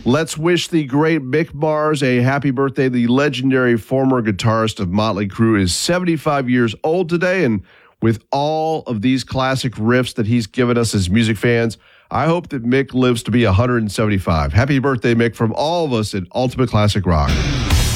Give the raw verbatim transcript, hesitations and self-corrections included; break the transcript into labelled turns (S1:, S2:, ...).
S1: Let's wish the great Mick Mars a happy birthday. The legendary former guitarist of Motley Crue is seventy-five years old today, and with all of these classic riffs that he's given us as music fans, I hope that Mick lives to be one hundred seventy-five. Happy birthday, Mick, from all of us at Ultimate Classic Rock.